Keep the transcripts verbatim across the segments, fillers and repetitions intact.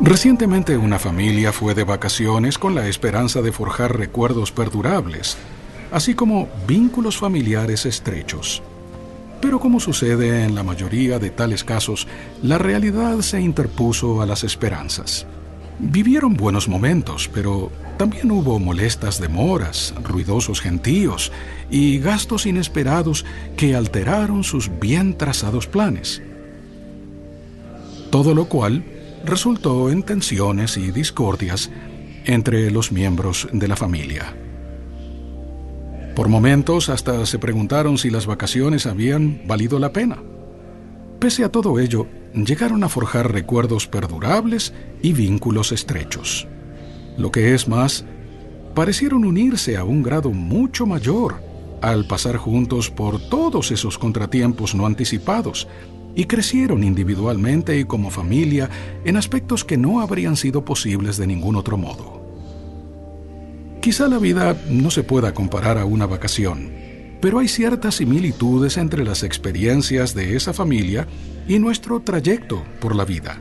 Recientemente una familia fue de vacaciones con la esperanza de forjar recuerdos perdurables, así como vínculos familiares estrechos. Pero como sucede en la mayoría de tales casos, la realidad se interpuso a las esperanzas. Vivieron buenos momentos, pero también hubo molestas demoras, ruidosos gentíos y gastos inesperados que alteraron sus bien trazados planes. Todo lo cual resultó en tensiones y discordias entre los miembros de la familia. Por momentos hasta se preguntaron si las vacaciones habían valido la pena. Pese a todo ello, llegaron a forjar recuerdos perdurables y vínculos estrechos. Lo que es más, parecieron unirse a un grado mucho mayor al pasar juntos por todos esos contratiempos no anticipados, y crecieron individualmente y como familia en aspectos que no habrían sido posibles de ningún otro modo. Quizá la vida no se pueda comparar a una vacación, pero hay ciertas similitudes entre las experiencias de esa familia y nuestro trayecto por la vida.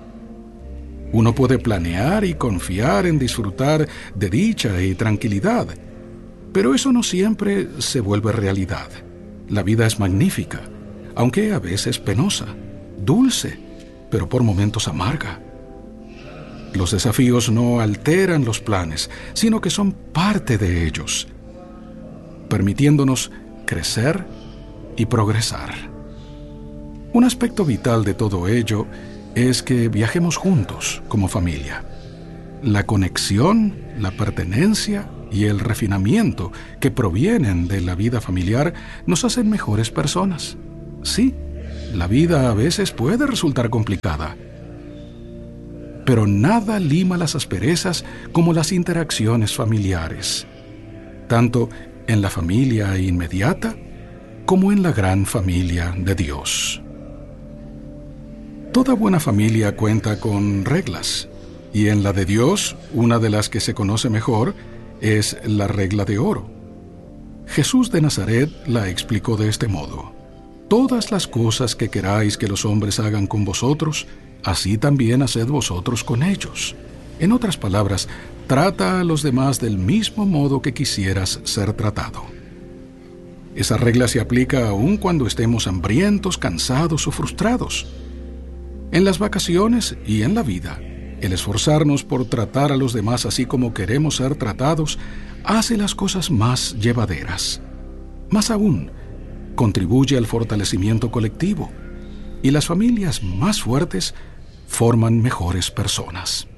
Uno puede planear y confiar en disfrutar de dicha y tranquilidad, pero eso no siempre se vuelve realidad. La vida es magnífica, aunque a veces penosa, dulce, pero por momentos amarga. Los desafíos no alteran los planes, sino que son parte de ellos, permitiéndonos crecer y progresar. Un aspecto vital de todo ello es que viajemos juntos como familia. La conexión, la pertenencia y el refinamiento que provienen de la vida familiar nos hacen mejores personas. Sí, la vida a veces puede resultar complicada, pero nada lima las asperezas como las interacciones familiares, tanto en la familia inmediata como en la gran familia de Dios. Toda buena familia cuenta con reglas, y en la de Dios, una de las que se conoce mejor es la regla de oro. Jesús de Nazaret la explicó de este modo: todas las cosas que queráis que los hombres hagan con vosotros, así también haced vosotros con ellos. En otras palabras, trata a los demás del mismo modo que quisieras ser tratado. Esa regla se aplica aun cuando estemos hambrientos, cansados o frustrados. En las vacaciones y en la vida, el esforzarnos por tratar a los demás así como queremos ser tratados hace las cosas más llevaderas. Más aún, contribuye al fortalecimiento colectivo, y las familias más fuertes forman mejores personas.